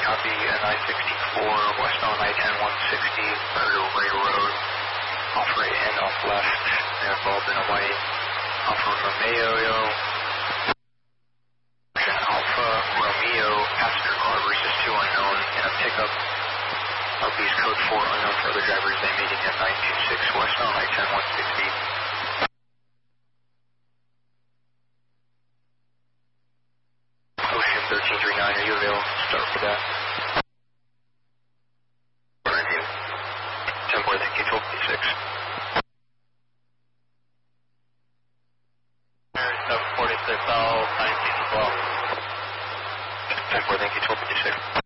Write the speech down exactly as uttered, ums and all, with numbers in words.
copy, uh, nine sixty-four, westbound I ten one sixty, Predator Ray Road, off right and off left, they're involved in a white, Alfa Romeo, Alpha Romeo, passenger car versus two unknown, in a pickup, L B's code four unknown for other drivers, they meeting at nine two six, westbound I ten one sixty. Ocean thirteen thirty-nine, are you available to start for that? Review. ten four, thank you, twelve fifty-six. seven forty-six, all nineteen as well. ten four, thank you, twelve fifty-six.